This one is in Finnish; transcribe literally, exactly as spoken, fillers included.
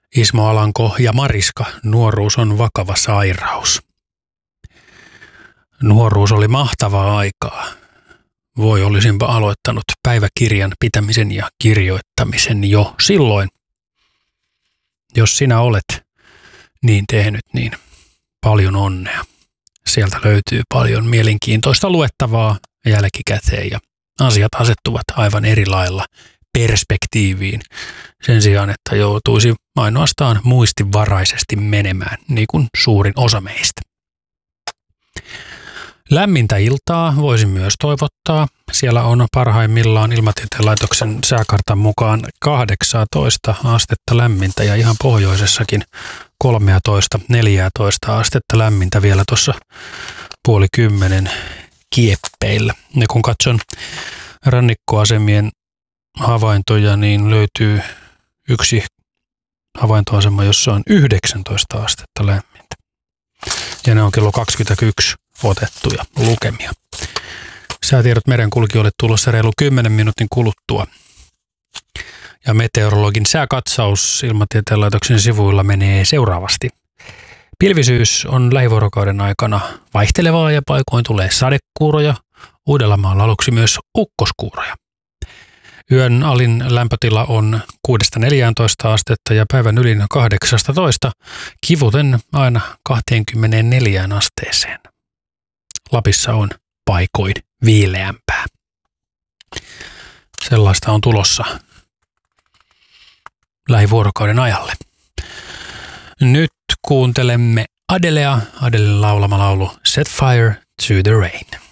Ismo Alanko ja Mariska, nuoruus on vakava sairaus. Nuoruus oli mahtavaa aikaa. Voi olisinpa aloittanut päiväkirjan pitämisen ja kirjoittamisen jo silloin. Jos sinä olet niin tehnyt, niin paljon onnea. Sieltä löytyy paljon mielenkiintoista luettavaa jälkikäteen ja asiat asettuvat aivan eri lailla perspektiiviin sen sijaan, että joutuisi ainoastaan muistivaraisesti menemään, niin kuin suurin osa meistä. Lämmintä iltaa voisin myös toivottaa. Siellä on parhaimmillaan Ilmatieteen laitoksen sääkartan mukaan kahdeksantoista astetta lämmintä ja ihan pohjoisessakin kolmetoista neljätoista astetta lämmintä vielä tuossa puoli kymmenen kieppeillä. Ja kun katson rannikkoasemien havaintoja, niin löytyy yksi havaintoasema, jossa on yhdeksäntoista astetta lämmintä. Ja ne on kello kaksikymmentäyksi otettuja lukemia. Säätiedot merenkulkijoille tulossa reilu kymmenen minuutin kuluttua. Ja meteorologin sääkatsaus Ilmatieteen laitoksen sivuilla menee seuraavasti. Pilvisyys on lähivuorokauden aikana vaihtelevaa ja paikoin tulee sadekuuroja. Uudellamaalla aluksi myös ukkoskuuroja. Yön alin lämpötila on kuudesta neljääntoista astetta ja päivän ylin kahdeksastatoista, kivuten aina kahteenkymmeneenneljään asteeseen. Lapissa on paikoin viileämpää. Sellaista on tulossa lähivuorokauden ajalle. Nyt kuuntelemme Adelea, Adelen laulama laulu Set Fire to the Rain.